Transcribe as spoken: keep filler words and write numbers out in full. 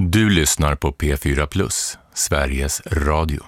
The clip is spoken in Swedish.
Du lyssnar på P fyra Plus, Sveriges Radio.